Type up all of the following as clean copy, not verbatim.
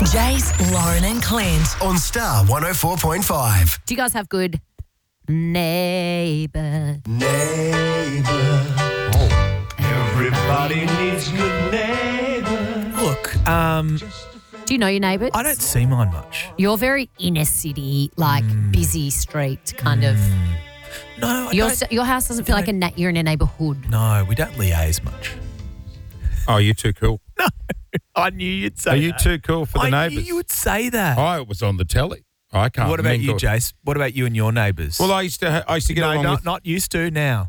Jace, Lauren and Clint. On Star 104.5. Do you guys have good neighbours? Everybody needs good neighbors. Look, Do you know your neighbours? I don't see mine much. You're very inner city, like busy street kind of. No, I don't. Your house doesn't feel like you're in a neighbourhood. No, we don't liaise much. Oh, you're too cool. No, I knew you'd say Are that. you too cool for the I neighbours? knew you would say that. I was on the telly. I can't. What about you, mingle. Jace? What about you and your neighbours? Well, I used to get no, along with not used to now.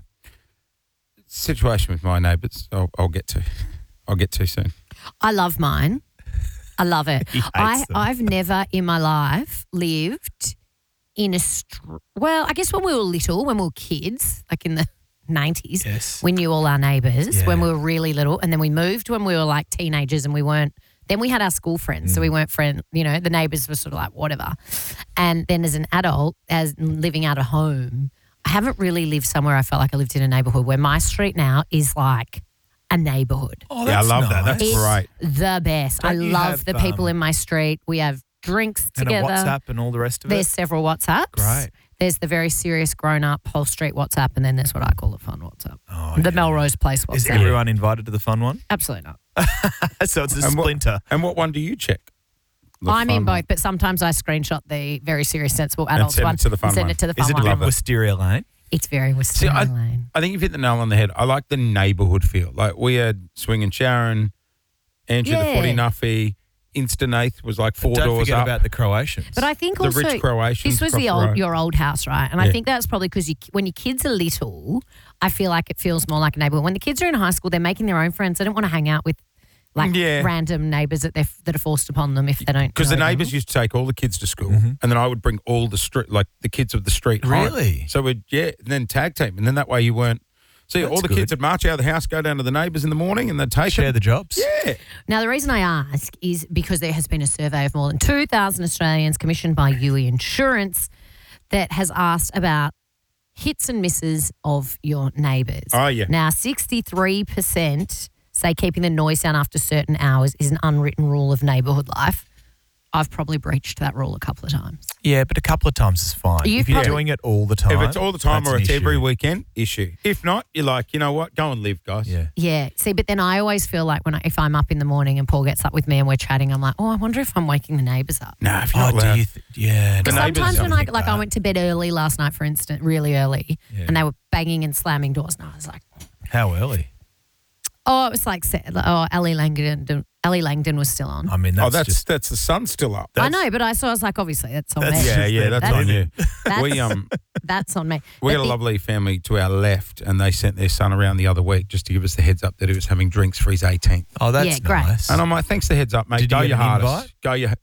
situation with my neighbours. I'll get to. I'll get to soon. I love mine. I love it. He hates them. I've never in my life lived in a well, I guess when we were little, when we were kids, like in the 90s, Yes. we knew all our neighbours Yeah. when we were really little, and then we moved when we were like teenagers, and we weren't. Then we had our school friends, so we weren't friends. You know, the neighbours were sort of like whatever. And then as an adult, as living out of home, I haven't really lived somewhere I felt like I lived in a neighbourhood where my street now is like a neighbourhood. Oh, Yeah, I that's love that. nice. That's It's great. the best. Don't I you love have, the people in my street. We have drinks And together. a WhatsApp and all the rest of There's it. several WhatsApps. Great. There's the very serious grown-up whole street WhatsApp, and then there's what I call the fun WhatsApp. Oh, The yeah. Melrose Place WhatsApp. Is everyone invited to the fun one? Absolutely not. So it's a And what- splinter. And what one do you check? The I'm in fun both, one. but sometimes I screenshot the very serious, sensible adults send it one to the fun and send one. it to the Is fun it one. in Love it. Wisteria Lane? It's very Wisteria I- Lane. I think you've hit the nail on the head. I like the neighbourhood feel. Like we had Swing and Sharon, Andrew the Yeah. Footy Nuffy, Instanath was like four Don't doors forget up. about the Croatians. But I think The also rich Croatians this was across the road. your old house, right? And I Yeah. think that's probably because when your kids are little, I feel like it feels more like a neighbourhood. When the kids are in high school, they're making their own friends. They don't want to hang out with like Yeah. random neighbours that are forced upon them if they don't. Because the know them. neighbours used to take all the kids to school, and then I would bring all the street, like the kids of the street. home. Really? So we'd and then tag team, and then that way you weren't. See, all That's the good. kids would march out of the house, go down to the neighbours in the morning, and they'd take share them. the jobs. Yeah. Now, the reason I ask is because there has been a survey of more than 2,000 Australians commissioned by UE Insurance that has asked about hits and misses of your neighbours. Oh, yeah. Now, 63% say keeping the noise down after certain hours is an unwritten rule of neighbourhood life. I've probably breached that rule a couple of times. Yeah, but a couple of times is fine. You've If you're probably- doing it all the time. If it's all the time that's or an it's every issue. weekend, issue. If not, you're like, you know what? Go and live, guys. Yeah. Yeah. See, but then I always feel like if I'm up in the morning and Paul gets up with me and we're chatting, I'm like, oh, I wonder if I'm waking the neighbours up. No, if you're Oh, not allowed. do you? Yeah. The no, neighbours Sometimes when don't think I that. went to bed early last night, for instance, really early, Yeah. and they were banging and slamming doors, and I was like, How early? oh, it was like, Ellie Langdon was still on. I mean, that's, That's just. the sun's still up. I know, but I was like, obviously, that's on That's me. just- Yeah, that's That's- on you. That's, We that's on me. we But had a the- lovely family to our left, and they sent their son around the other week just to give us the heads up that he was having drinks for his 18th. Oh, that's Yeah, great. nice. And I'm like, thanks the heads up, mate. Did you Go get your an hardest. invite? Go your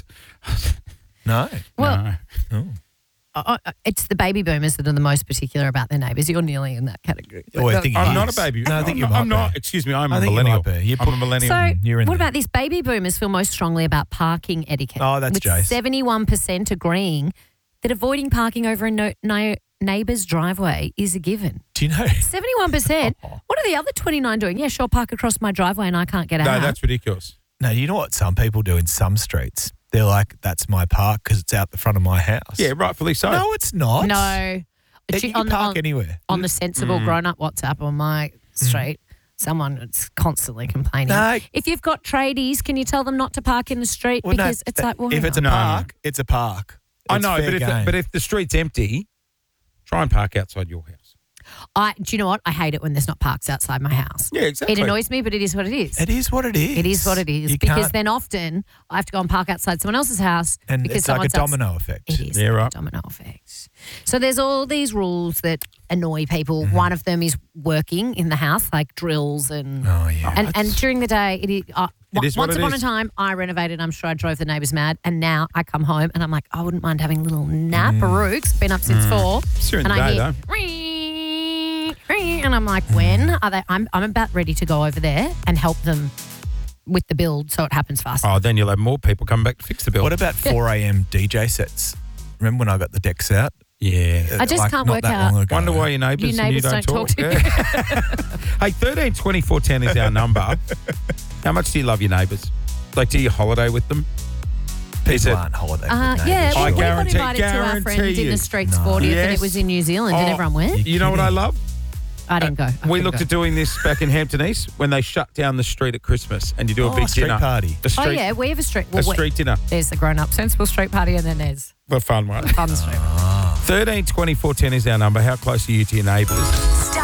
No. Well, no. it's the baby boomers that are the most particular about their neighbours. You're nearly in that category. Oh, I think I'm he not a is. baby. No, I think you I'm might not. be. Excuse me, I'm I a think you millennial. might be. You I'm a put- millennial. So, You're in what there. about this? Baby boomers feel most strongly about parking etiquette. Oh, that's with Jace. 71% agreeing that avoiding parking over a neighbour's driveway is a given. Do you know? 71%. What are the other 29 doing? Yeah, sure, park across my driveway and I can't get No, out. that's ridiculous. No, you know what some people do in some streets? They're like, that's my park because it's out the front of my house. Yeah, rightfully so. No, it's not. No. You can park anywhere. On the sensible grown-up WhatsApp on my street, someone is constantly complaining. No. If you've got tradies, can you tell them not to park in the street? Well, no, Because it's like, well, if it's a No, no. park, it's a park. I It's know, fair game. but if the street's empty, try and park outside your house. do you know what? I hate it when there's not parks outside my house. Yeah, exactly. It annoys me, but it is what it is. It is what it is. It is what it is. You Because can't- then often I have to go and park outside someone else's house. and because it's like a someone's domino effect. It is Yeah, like right. a domino effect. So there's all these rules that annoy people. Mm-hmm. One of them is working in the house, like drills and Oh, yeah. and during the day, it is. It is what Once it upon is. a time, I renovated. I'm sure I drove the neighbours mad. And now I come home and I'm like, I wouldn't mind having a little nap. Baruch's been up since 4. It's during and the I day, hear, and I'm like, when are they? I'm about ready to go over there and help them with the build so it happens faster. Oh, then you'll have more people come back to fix the bill. What about 4 a.m. DJ sets? Remember when I got the decks out? Yeah. I just can't not work that out. long ago. Wonder why your neighbours You and you neighbours don't don't talk to Yeah. Hey, 13 24 10 is our number. How much do you love your neighbours? Like, do you holiday with them? Is People it? aren't holiday. Yeah, well, I we got guarantee- invited to our friend guarantee in the you. Streets No. 40th, and Yes. it was in New Zealand. Did Oh, everyone went? You know what I love? I didn't go. I We couldn't looked go. at doing this back in Hampton East when they shut down the street at Christmas and you do a big street dinner. party. A street, Oh, yeah, we have a street. a Well, street dinner. there's the grown-up sensible street party, and then there's The fun one. fun street. 13 24 10 is our number. How close are you to your neighbours?